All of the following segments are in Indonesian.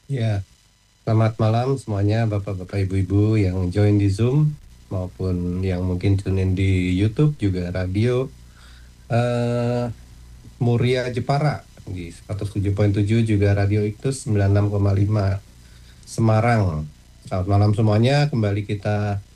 Ya, selamat malam semuanya Bapak-bapak Ibu-ibu yang join di Zoom maupun yang mungkin tune in di YouTube juga radio eh Muria Jepara di 107.7 juga Radio Iktus 96,5 Semarang. Selamat malam semuanya, kembali kita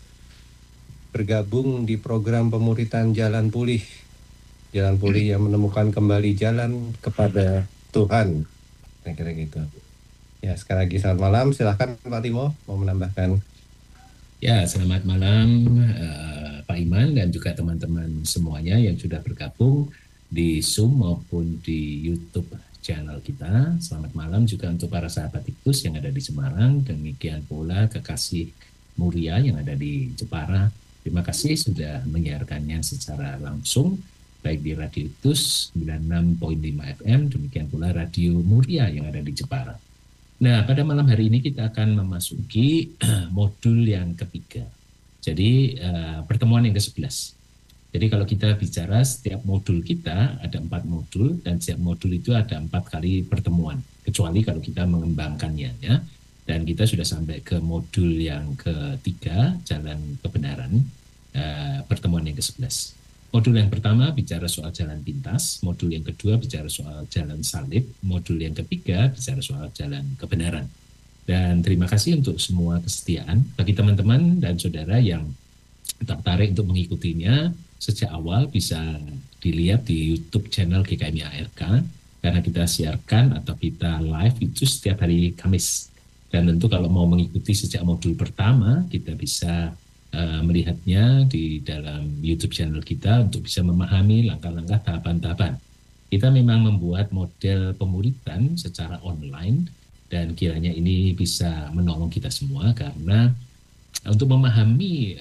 bergabung di program pemuritan Jalan Pulih. Jalan Pulih yang menemukan kembali jalan kepada Tuhan. Kira-kira gitu. Ya, sekali lagi selamat malam. Silahkan Pak Timo mau menambahkan. Ya, selamat malam Pak Iman dan juga teman-teman semuanya yang sudah bergabung di Zoom maupun di YouTube channel kita. Selamat malam juga untuk para sahabat Iktus yang ada di Semarang, demikian pula kekasih Muria yang ada di Jepara. Terima kasih sudah menyiarkannya secara langsung, baik di Radio Iktus 96,5 FM, demikian pula Radio Muria yang ada di Jepara. Nah, pada malam hari ini kita akan memasuki modul yang ketiga. Jadi, pertemuan yang ke-11. Jadi kalau kita bicara setiap modul kita ada 4 modul dan setiap modul itu ada 4 kali pertemuan. Kecuali kalau kita mengembangkannya ya. Dan kita sudah sampai ke modul yang ketiga, jalan kebenaran, pertemuan yang ke-11. Modul yang pertama bicara soal jalan pintas, modul yang kedua bicara soal jalan salib, modul yang ketiga bicara soal jalan kebenaran. Dan terima kasih untuk semua kesetiaan bagi teman-teman dan saudara yang tertarik untuk mengikutinya sejak awal bisa dilihat di YouTube channel GKMI ARK karena kita siarkan atau kita live itu setiap hari Kamis. Dan tentu kalau mau mengikuti sejak modul pertama kita bisa melihatnya di dalam YouTube channel kita untuk bisa memahami langkah-langkah tahapan-tahapan. Kita memang membuat model pemuritan secara online dan kiranya ini bisa menolong kita semua karena untuk memahami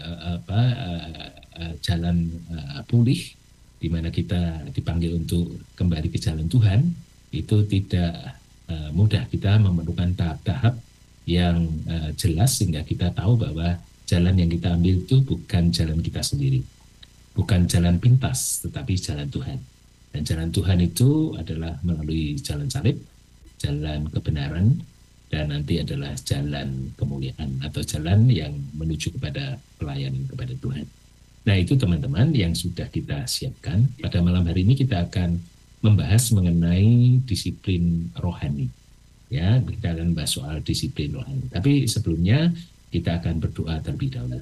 jalan pulih di mana kita dipanggil untuk kembali ke jalan Tuhan itu tidak mudah. Kita memerlukan tahap-tahap yang jelas sehingga kita tahu bahwa jalan yang kita ambil itu bukan jalan kita sendiri, bukan jalan pintas, tetapi jalan Tuhan. Dan jalan Tuhan itu adalah melalui jalan salib, jalan kebenaran, dan nanti adalah jalan kemuliaan atau jalan yang menuju kepada pelayanan kepada Tuhan. Nah itu teman-teman yang sudah kita siapkan. Pada malam hari ini kita akan membahas mengenai disiplin rohani. Ya, kita akan bahas soal disiplin rohani. Tapi sebelumnya kita akan berdoa terlebih dahulu.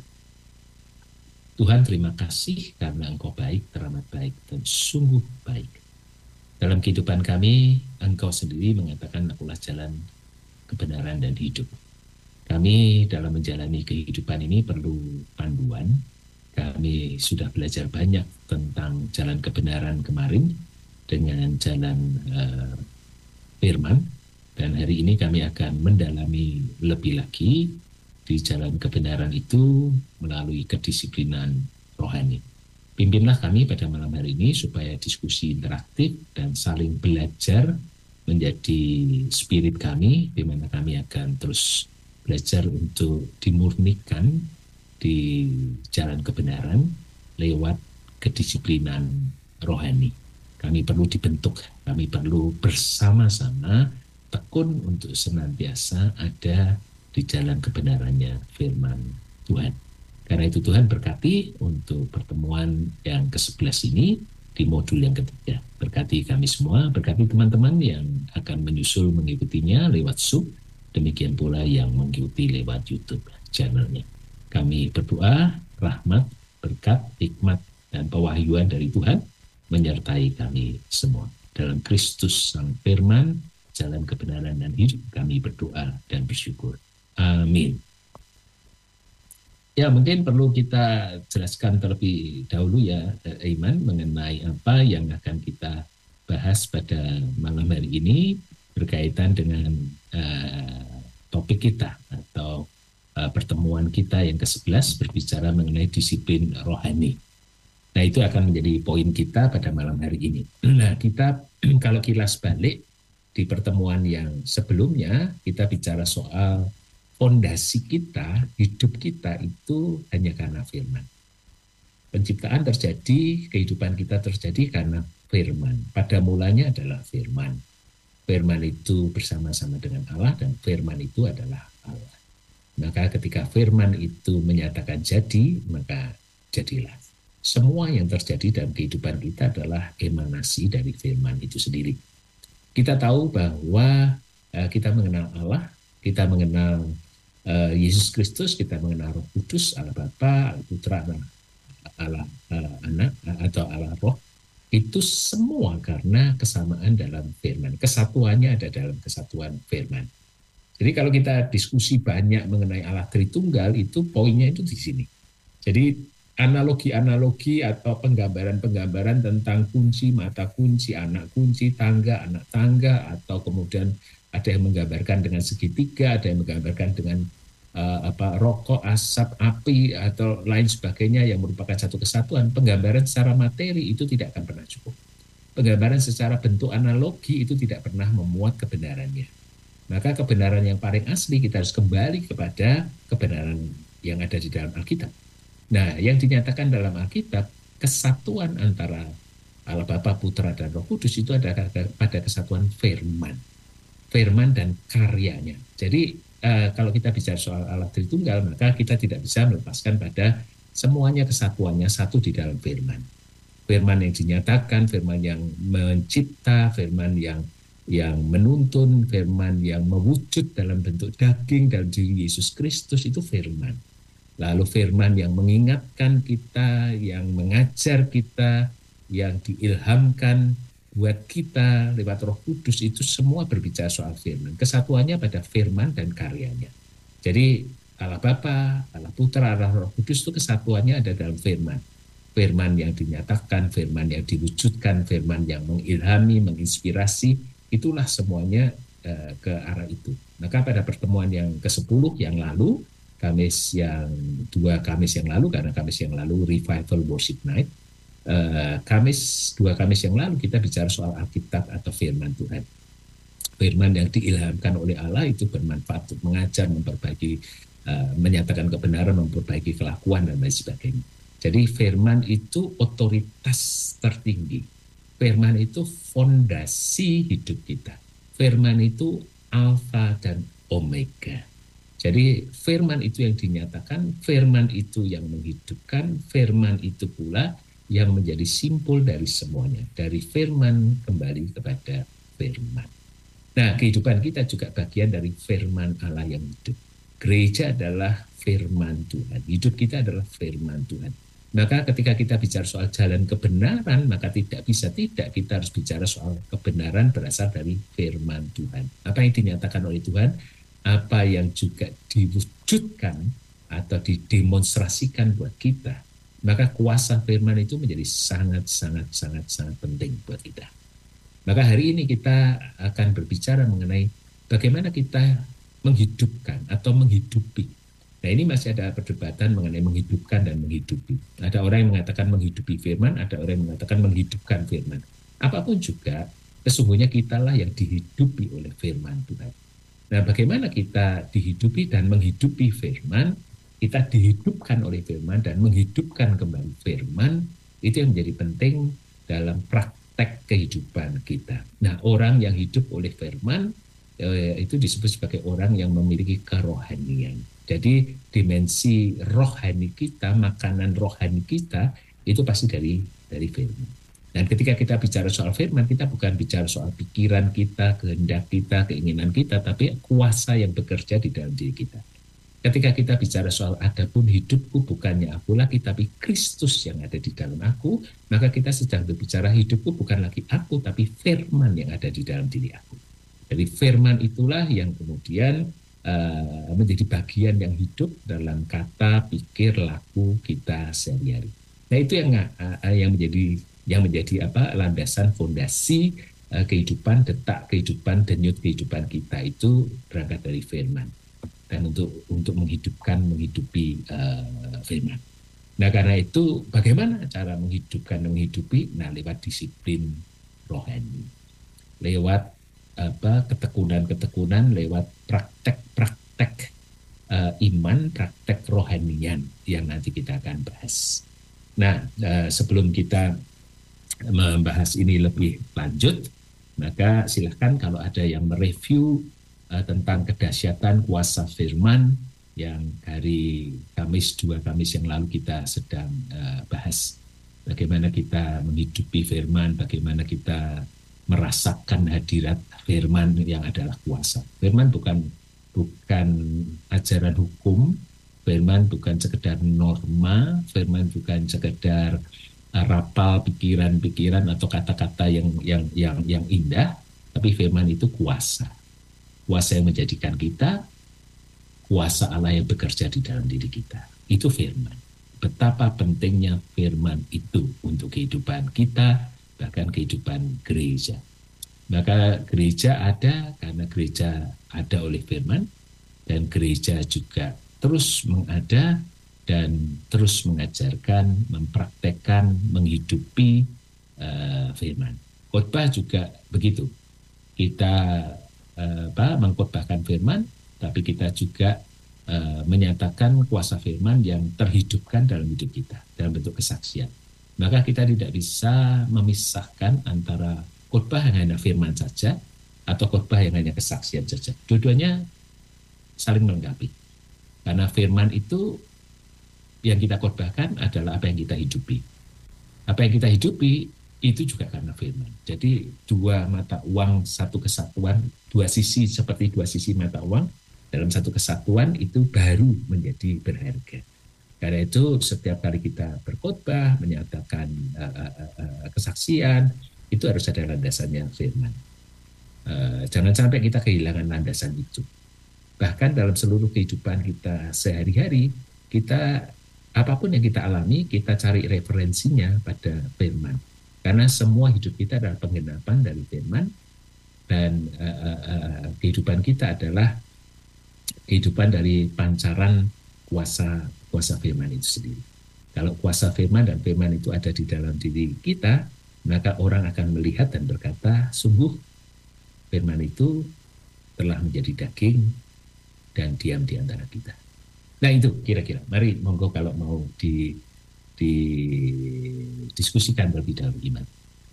Tuhan terima kasih karena Engkau baik, teramat baik, dan sungguh baik. Dalam kehidupan kami, Engkau sendiri mengatakan akulah jalan, kebenaran, dan hidup. Kami dalam menjalani kehidupan ini perlu panduan. Kami sudah belajar banyak tentang jalan kebenaran kemarin dengan jalan firman. Dan hari ini kami akan mendalami lebih lagi di jalan kebenaran itu melalui kedisiplinan rohani. Pimpinlah kami pada malam hari ini supaya diskusi interaktif dan saling belajar menjadi spirit kami, di mana kami akan terus belajar untuk dimurnikan di jalan kebenaran lewat kedisiplinan rohani. Kami perlu dibentuk, kami perlu bersama-sama tekun untuk senantiasa ada di jalan kebenarannya firman Tuhan. Karena itu Tuhan berkati untuk pertemuan yang ke-11 ini di modul yang ketiga. Berkati kami semua, berkati teman-teman yang akan menyusul mengikutinya lewat Zoom, demikian pula yang mengikuti lewat YouTube channelnya. Kami berdoa, rahmat, berkat, hikmat, dan pewahyuan dari Tuhan menyertai kami semua. Dalam Kristus Sang Firman, jalan kebenaran dan hidup, kami berdoa dan bersyukur. Amin. Ya, mungkin perlu kita jelaskan terlebih dahulu ya, Iman, mengenai apa yang akan kita bahas pada malam hari ini berkaitan dengan topik kita atau pertemuan kita yang ke-11 berbicara mengenai disiplin rohani. Nah, itu akan menjadi poin kita pada malam hari ini. Nah, kita kalau kilas balik di pertemuan yang sebelumnya, kita bicara soal fondasi kita, hidup kita itu hanya karena firman. Penciptaan terjadi, kehidupan kita terjadi karena firman. Pada mulanya adalah firman. Firman itu bersama-sama dengan Allah dan firman itu adalah Allah. Maka ketika firman itu menyatakan jadi, maka jadilah. Semua yang terjadi dalam kehidupan kita adalah emanasi dari firman itu sendiri. Kita tahu bahwa kita mengenal Allah, kita mengenal Yesus Kristus, kita mengenal Roh Kudus, Allah Bapa, Allah Putra, Allah Anak atau Allah Roh. Itu semua karena kesamaan dalam firman. Kesatuannya ada dalam kesatuan firman. Jadi kalau kita diskusi banyak mengenai Allah Tritunggal, itu poinnya itu di sini. Jadi analogi-analogi atau penggambaran-penggambaran tentang kunci, mata kunci, anak anak tangga, atau kemudian ada yang menggambarkan dengan segitiga, ada yang menggambarkan dengan rokok, asap, api, atau lain sebagainya yang merupakan satu kesatuan. Penggambaran secara materi itu tidak akan pernah cukup. Penggambaran secara bentuk analogi itu tidak pernah memuat kebenarannya. Maka kebenaran yang paling asli kita harus kembali kepada kebenaran yang ada di dalam Alkitab. Nah, yang dinyatakan dalam Alkitab, kesatuan antara Allah Bapa, Putra, dan Roh Kudus itu ada pada kesatuan firman. Firman dan karyanya. Jadi kalau kita bicara soal Allah Tritunggal, maka kita tidak bisa melepaskan pada semuanya kesatuannya satu di dalam firman. Firman yang dinyatakan, firman yang mencipta, firman yang menuntun, firman yang mewujud dalam bentuk daging dalam diri Yesus Kristus itu firman. Lalu firman yang mengingatkan kita, yang mengajar kita, yang diilhamkan buat kita lewat Roh Kudus, itu semua berbicara soal firman. Kesatuannya pada firman dan karyanya. Jadi Allah Bapa, Allah Putra, Allah Roh Kudus itu kesatuannya ada dalam firman. Firman yang dinyatakan, firman yang diwujudkan, firman yang mengilhami, menginspirasi, itulah semuanya ke arah itu. Maka pada pertemuan yang ke-10 yang lalu, Kamis yang lalu, karena Kamis yang lalu Revival Worship Night, dua Kamis yang lalu kita bicara soal Alkitab atau firman Tuhan. Firman yang diilhamkan oleh Allah itu bermanfaat untuk mengajar, memperbaiki, menyatakan kebenaran, memperbaiki kelakuan, dan lain sebagainya. Jadi firman itu otoritas tertinggi. Firman itu fondasi hidup kita. Firman itu alfa dan omega. Jadi firman itu yang dinyatakan, firman itu yang menghidupkan, firman itu pula yang menjadi simpul dari semuanya. Dari firman kembali kepada firman. Nah, kehidupan kita juga bagian dari firman Allah yang hidup. Gereja adalah firman Tuhan. Hidup kita adalah firman Tuhan. Maka ketika kita bicara soal jalan kebenaran, maka tidak kita harus bicara soal kebenaran berasal dari firman Tuhan. Apa yang dinyatakan oleh Tuhan, apa yang juga diwujudkan atau didemonstrasikan buat kita, maka kuasa firman itu menjadi sangat penting buat kita. Maka hari ini kita akan berbicara mengenai bagaimana kita menghidupkan atau menghidupi. Nah, ini masih ada perdebatan mengenai menghidupkan dan menghidupi. Ada orang yang mengatakan menghidupi firman, ada orang yang mengatakan menghidupkan firman. Apapun juga, sesungguhnya kitalah yang dihidupi oleh firman Tuhan. Nah, bagaimana kita dihidupi dan menghidupi firman, kita dihidupkan oleh firman dan menghidupkan kembali firman, itu yang menjadi penting dalam praktek kehidupan kita. Nah, orang yang hidup oleh firman, itu disebut sebagai orang yang memiliki kerohanian. Jadi dimensi rohani kita, makanan rohani kita itu pasti dari firman. Dan ketika kita bicara soal firman, kita bukan bicara soal pikiran kita, kehendak kita, keinginan kita, tapi kuasa yang bekerja di dalam diri kita. Ketika kita bicara soal adapun hidupku bukannya aku lagi, tapi Kristus yang ada di dalam aku, maka kita sedang berbicara hidupku bukan lagi aku, tapi firman yang ada di dalam diri aku. Jadi firman itulah yang kemudian menjadi bagian yang hidup dalam kata, pikir, laku kita sehari-hari. Nah, itu yang menjadi landasan fondasi kehidupan, detak kehidupan, denyut kehidupan kita itu berangkat dari firman. Dan untuk menghidupi firman. Nah, karena itu bagaimana cara menghidupkan dan menghidupi? Nah, lewat disiplin rohani. Lewat ketekunan, lewat praktek iman, praktek rohanian yang nanti kita akan bahas. Nah, sebelum kita membahas ini lebih lanjut, Maka silahkan kalau ada yang mereview tentang kedahsyatan kuasa firman yang hari Kamis, 2 Kamis yang lalu kita sedang bahas. Bagaimana kita menghidupi firman, bagaimana kita merasakan hadirat firman yang adalah kuasa. Firman bukan ajaran hukum, firman bukan sekedar norma, firman bukan sekedar rapal pikiran-pikiran atau kata-kata yang indah, tapi firman itu kuasa. Kuasa yang menjadikan kita, kuasa Allah yang bekerja di dalam diri kita. Itu firman. Betapa pentingnya firman itu untuk kehidupan kita, bahkan kehidupan gereja. Maka gereja ada karena gereja ada oleh firman, dan gereja juga terus mengada dan terus mengajarkan, mempraktekkan, menghidupi firman. Khotbah juga begitu. Kita mengkhotbahkan firman, tapi kita juga menyatakan kuasa firman yang terhidupkan dalam hidup kita, dalam bentuk kesaksian. Maka kita tidak bisa memisahkan antara khotbah yang hanya firman saja atau khotbah yang hanya kesaksian saja. Dua-duanya saling melengkapi. Karena firman itu yang kita khotbahkan adalah apa yang kita hidupi. Apa yang kita hidupi itu juga karena firman. Jadi dua mata uang, satu kesatuan, dua sisi seperti dua sisi mata uang, dalam satu kesatuan itu baru menjadi berharga. Karena itu setiap kali kita berkhotbah, menyatakan kesaksian, itu harus ada landasannya firman. Jangan sampai kita kehilangan landasan itu. Bahkan dalam seluruh kehidupan kita sehari-hari, kita apapun yang kita alami, kita cari referensinya pada firman. Karena semua hidup kita adalah penggenapan dari firman, dan kehidupan kita adalah kehidupan dari pancaran kuasa firman itu sendiri. Kalau kuasa firman dan firman itu ada di dalam diri kita, maka orang akan melihat dan berkata, sungguh firman itu telah menjadi daging dan diam di antara kita. Nah itu kira-kira. Mari monggo kalau mau didiskusikan lebih dahulu gimana.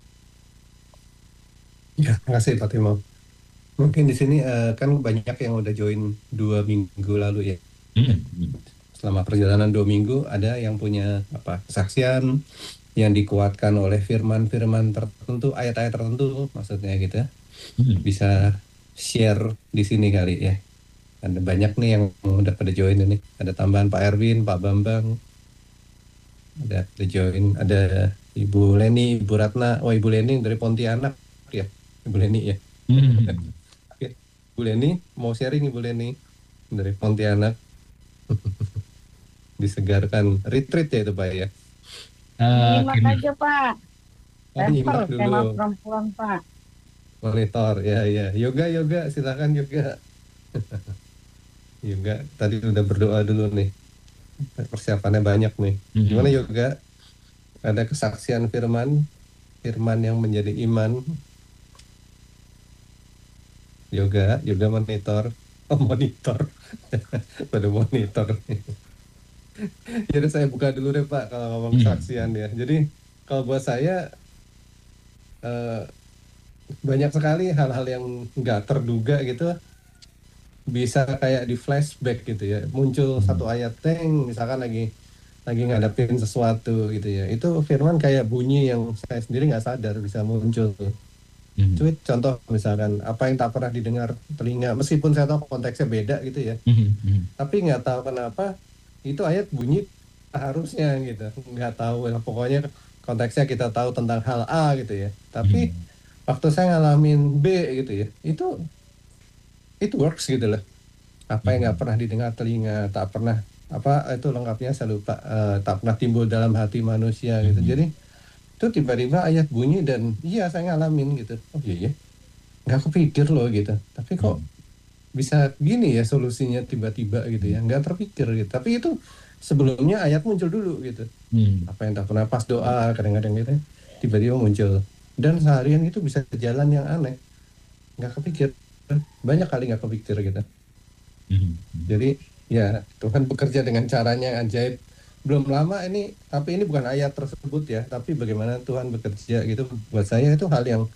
Ya, terima kasih Pak Timo. Mungkin di sini kan banyak yang udah join 2 minggu lalu ya. Selama perjalanan 2 minggu ada yang punya kesaksian yang dikuatkan oleh firman-firman tertentu, ayat-ayat tertentu maksudnya gitu. Bisa share di sini kali ya. Ada banyak nih yang udah pada join ini. Ada tambahan Pak Erwin, Pak Bambang. Ada join, ada Ibu Leni, Ibu Ratna. Oh, Ibu Leni dari Pontianak ya. Ibu Leni ya. Ibu Leni mau sharing, Ibu Leni dari Pontianak. Disegarkan retreat ya itu Pak ya. Nyimak aja Pak. Nyimak dulu. Tema perempuan Pak. Monitor ya. Yoga silakan yoga. Yoga tadi udah berdoa dulu nih. Persiapannya banyak nih. Gimana yoga? Ada kesaksian firman yang menjadi iman. Yoga monitor. Oh, monitor. Pada monitor. Jadi saya buka dulu deh Pak kalau ngomong kesaksian ya. Jadi kalau buat saya banyak sekali hal-hal yang nggak terduga gitu bisa kayak di flashback gitu ya. Muncul satu ayat misalkan lagi ngadepin sesuatu gitu ya. Itu firman kayak bunyi yang saya sendiri nggak sadar bisa muncul. Cuit contoh misalkan apa yang tak pernah didengar telinga, meskipun saya tahu konteksnya beda gitu ya. Tapi nggak tahu kenapa itu ayat bunyi harusnya gitu. Nggak tahu, pokoknya konteksnya kita tahu tentang hal A gitu ya. Tapi waktu saya ngalamin B gitu ya, itu works gitu loh. Apa yang nggak pernah didengar telinga, tak pernah itu lengkapnya saya lupa, tak pernah timbul dalam hati manusia gitu. Jadi itu tiba-tiba ayat bunyi dan iya saya ngalamin gitu. Oh iya, nggak kepikir loh gitu. Tapi kok bisa gini ya solusinya tiba-tiba gitu ya, nggak terpikir gitu. Tapi itu sebelumnya ayat muncul dulu gitu. Apa yang tak pernah pas doa kadang-kadang gitu, tiba-tiba muncul. Dan seharian itu bisa jalan yang aneh, nggak kepikir. Banyak kali nggak kepikir gitu. Jadi ya Tuhan bekerja dengan caranya yang ajaib. Belum lama ini, tapi ini bukan ayat tersebut ya, tapi bagaimana Tuhan bekerja gitu. Buat saya itu hal yang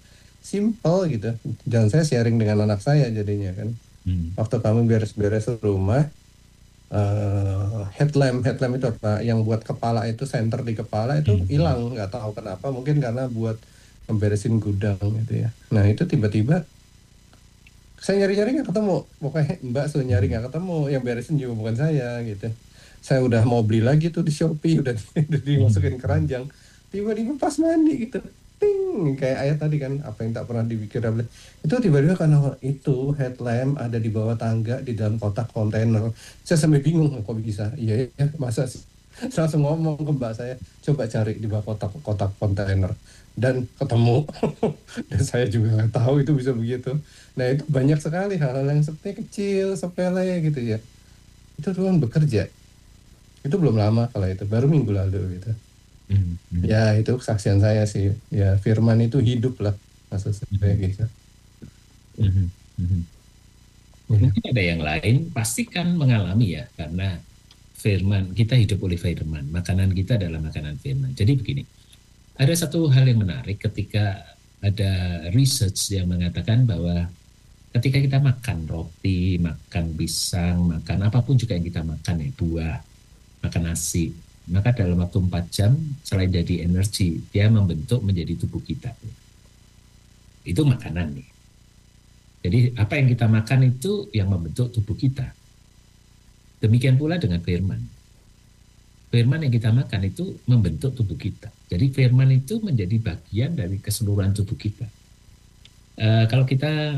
simple gitu. Dan saya sharing dengan anak saya jadinya kan. Waktu kami beres-beres rumah, headlamp itu apa? Yang buat kepala itu, center di kepala itu hilang, nggak tahu kenapa. Mungkin karena buat memberesin gudang gitu ya. Nah itu tiba-tiba saya nyari-nyari nggak ketemu. Pokoknya Mbak suruh nyari nggak ketemu. Yang beresin juga bukan saya gitu. Saya udah mau beli lagi tuh di Shopee, udah dimasukin keranjang. Tiba-tiba pas mandi gitu, ting, kayak ayat tadi kan, apa yang tak pernah dipikir. Itu tiba-tiba karena itu headlamp ada di bawah tangga di dalam kotak kontainer. Saya sampai bingung kok bisa. Iya ya, masa sih? Saya langsung ngomong ke mbak saya, coba cari di bawah kotak kontainer, dan ketemu. Dan saya juga nggak tahu itu bisa begitu. Nah itu banyak sekali hal-hal yang seperti kecil, sepele gitu ya. Itu Tuhan bekerja. Itu belum lama kalau itu, baru minggu lalu gitu. Ya itu kesaksian saya sih. Ya firman itu hidup lah, maksud saya gitu. Mungkin ada yang lain pasti kan mengalami ya, karena firman, kita hidup oleh firman, makanan kita adalah makanan firman. Jadi begini, ada satu hal yang menarik ketika ada research yang mengatakan bahwa ketika kita makan roti, makan pisang, makan apapun juga yang kita makan ya, buah, makan nasi, maka dalam waktu 4 jam selain jadi energi, dia membentuk menjadi tubuh kita. Itu makanan nih. Jadi apa yang kita makan itu yang membentuk tubuh kita. Demikian pula dengan firman. Firman yang kita makan itu membentuk tubuh kita. Jadi firman itu menjadi bagian dari keseluruhan tubuh kita. Kalau kita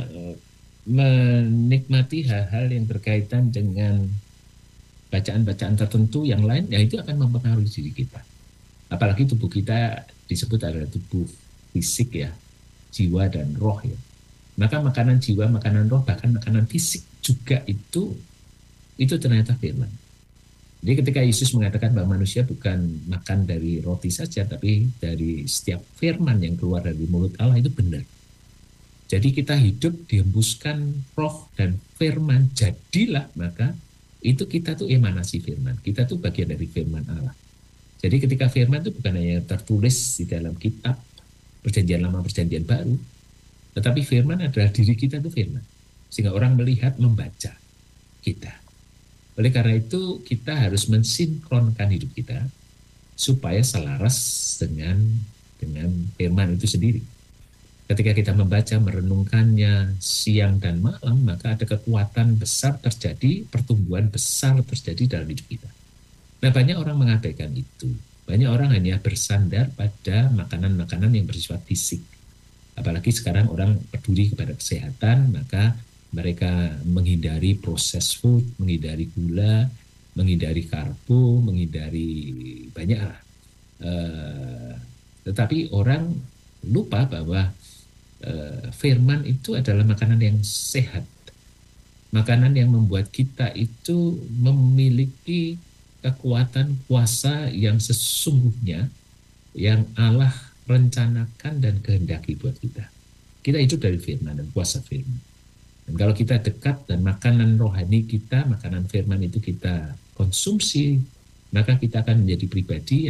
menikmati hal-hal yang berkaitan dengan bacaan-bacaan tertentu yang lain, ya itu akan mempengaruhi diri kita. Apalagi tubuh kita disebut adalah tubuh fisik ya, jiwa dan roh ya. Maka makanan jiwa, makanan roh, bahkan makanan fisik juga itu ternyata firman. Jadi ketika Yesus mengatakan bahwa manusia bukan makan dari roti saja, tapi dari setiap firman yang keluar dari mulut Allah, itu benar. Jadi kita hidup dihembuskan roh dan firman, jadilah, maka itu kita tuh emanasi firman. Kita tuh bagian dari firman Allah. Jadi ketika firman itu bukan hanya tertulis di dalam kitab Perjanjian Lama, Perjanjian Baru, tetapi firman adalah diri kita itu firman. Sehingga orang melihat, membaca kita. Oleh karena itu kita harus mensinkronkan hidup kita supaya selaras dengan firman itu sendiri. Ketika kita membaca, merenungkannya siang dan malam, maka ada kekuatan besar terjadi, pertumbuhan besar terjadi dalam hidup kita. Nah, banyak orang mengabaikan itu. Banyak orang hanya bersandar pada makanan-makanan yang bersifat fisik. Apalagi sekarang orang peduli kepada kesehatan, maka mereka menghindari processed food, menghindari gula, menghindari karbo, menghindari banyak. Tetapi orang lupa bahwa firman itu adalah makanan yang sehat. Makanan yang membuat kita itu memiliki kekuatan kuasa yang sesungguhnya yang Allah rencanakan dan kehendaki buat kita. Kita hidup dari firman dan kuasa firman. Dan kalau kita dekat dan makanan rohani kita, makanan firman itu kita konsumsi, maka kita akan menjadi pribadi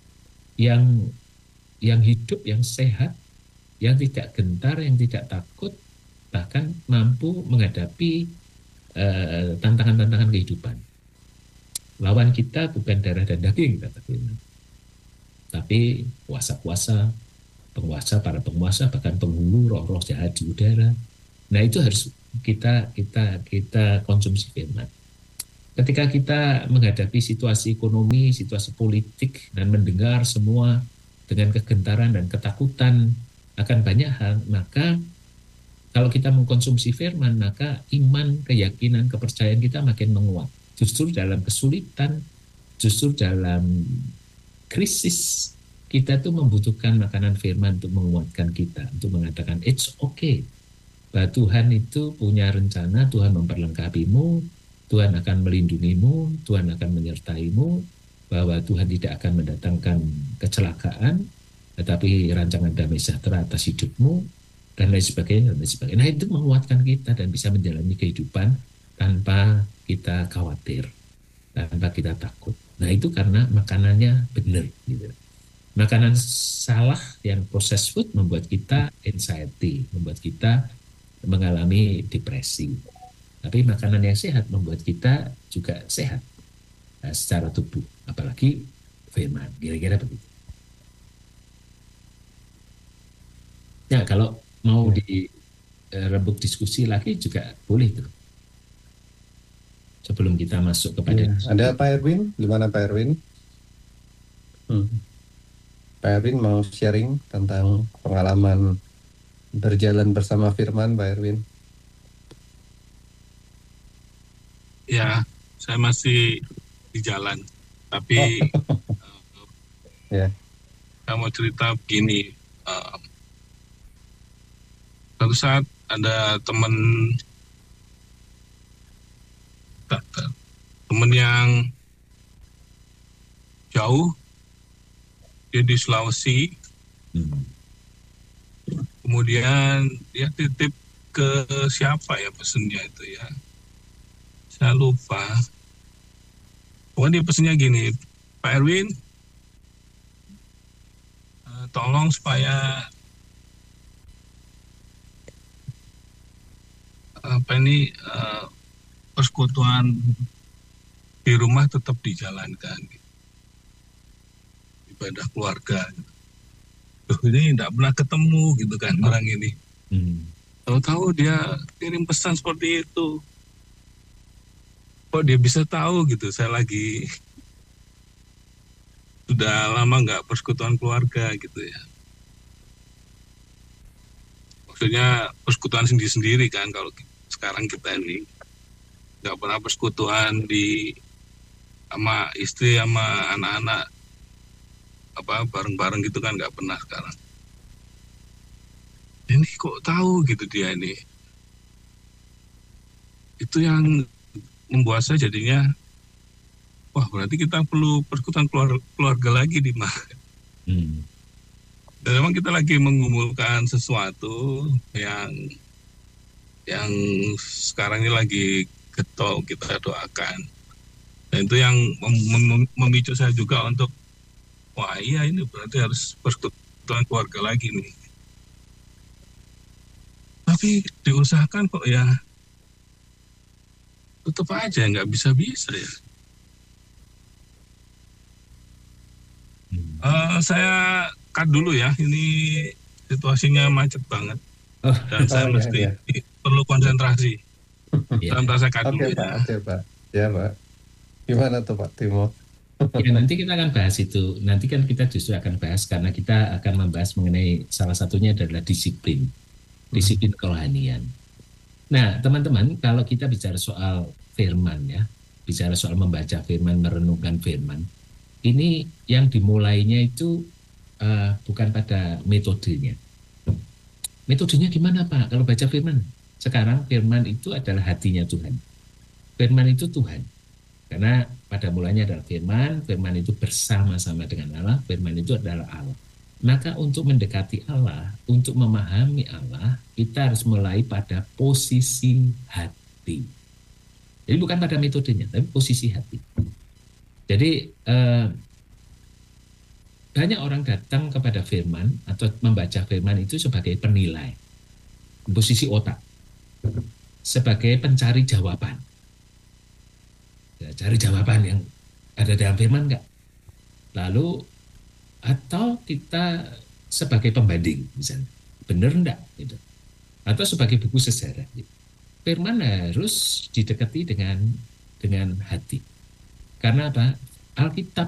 yang hidup, yang sehat, yang tidak gentar, yang tidak takut, bahkan mampu menghadapi tantangan-tantangan kehidupan. Lawan kita bukan darah dan daging, kata firman, tapi kuasa-kuasa, penguasa, para penguasa, bahkan penghulu roh-roh jahat di udara. Nah itu harus kita konsumsi firman. Ketika kita menghadapi situasi ekonomi, situasi politik, dan mendengar semua dengan kegentaran dan ketakutan akan banyak hal, maka kalau kita mengkonsumsi firman, maka iman, keyakinan, kepercayaan kita makin menguat. Justru dalam kesulitan, justru dalam krisis, kita tuh membutuhkan makanan firman untuk menguatkan kita, untuk mengatakan it's okay, bahwa Tuhan itu punya rencana, Tuhan memperlengkapimu, Tuhan akan melindungimu, Tuhan akan menyertaimu, bahwa Tuhan tidak akan mendatangkan kecelakaan, tetapi rancangan damai sejahtera atas hidupmu, dan lain sebagainya, dan lain sebagainya. Nah itu menguatkan kita dan bisa menjalani kehidupan tanpa kita khawatir, tanpa kita takut. Nah itu karena makanannya benar gitu. Makanan salah yang processed food membuat kita anxiety, membuat kita mengalami depresi. Tapi makanan yang sehat membuat kita juga sehat secara tubuh, apalagi firman, kira-kira begitu. Ya, kalau mau direbut diskusi lagi juga boleh tuh. Sebelum kita masuk kepada Ada Pak Erwin, gimana Pak Erwin? Pak Erwin mau sharing tentang pengalaman berjalan bersama Firman, Pak Erwin. Ya, saya masih di jalan, tapi Ya. saya mau cerita begini. Suatu saat ada teman yang jauh, dia di Sulawesi. Kemudian dia titip ke siapa ya pesennya itu ya, saya lupa. Pokoknya dia pesennya gini, Pak Erwin, tolong supaya persekutuan di rumah tetap dijalankan, ibadah keluarga. Ini tidak pernah ketemu gitu kan orang ini. Tahu-tahu dia kirim pesan seperti itu. Kok dia bisa tahu gitu? Saya lagi sudah lama nggak persekutuan keluarga gitu ya. Maksudnya persekutuan sendiri-sendiri kan, kalau sekarang kita ini nggak pernah persekutuan sama istri sama anak-anak bareng-bareng gitu kan, nggak pernah sekarang. Ini kok tahu gitu dia ini. Itu yang membuat saya jadinya, wah berarti kita perlu persekutuan keluarga lagi di mana. Dan memang kita lagi mengumpulkan sesuatu yang sekarang ini lagi getol, kita doakan. Dan itu yang memicu saya juga untuk, wah iya ini berarti harus persekutuan keluarga lagi nih. Tapi diusahakan kok ya tetap aja nggak bisa-bisa ya. Saya cut dulu ya, ini situasinya macet banget. Dan saya mesti perlu konsentrasi. Sebentar saya cut dulu ya. Oke Pak. Ya Pak. Gimana tuh Pak Timo? Ya, nanti kita akan bahas itu. Nanti kan kita justru akan bahas karena kita akan membahas mengenai salah satunya adalah disiplin kerohanian. Nah, teman-teman, kalau kita bicara soal firman ya, bicara soal membaca firman, merenungkan firman, ini yang dimulainya itu bukan pada metodenya. Metodenya gimana Pak? Kalau baca firman, sekarang firman itu adalah hatinya Tuhan. Firman itu Tuhan. Karena pada mulanya adalah firman, firman itu bersama-sama dengan Allah, firman itu adalah Allah. Maka untuk mendekati Allah, untuk memahami Allah, kita harus mulai pada posisi hati. Jadi bukan pada metodenya, tapi posisi hati. Jadi banyak orang datang kepada firman atau membaca firman itu sebagai penilai, posisi otak, sebagai pencari jawaban. Ya, cari jawaban yang ada dalam firman enggak? Lalu atau kita sebagai pembanding misalnya, benar enggak gitu. Atau sebagai buku sejarah. Gitu. Firman harus didekati dengan hati. Karena apa? Alkitab